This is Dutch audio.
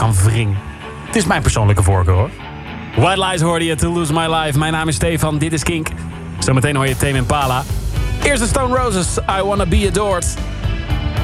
kan wringen. Het is mijn persoonlijke voorkeur, hoor. White Lies hoorde je, To Lose My Life. Mijn naam is Stefan, dit is Kink. Zometeen hoor je Tame Impala. Eerst de Stone Roses, I Wanna Be Adored.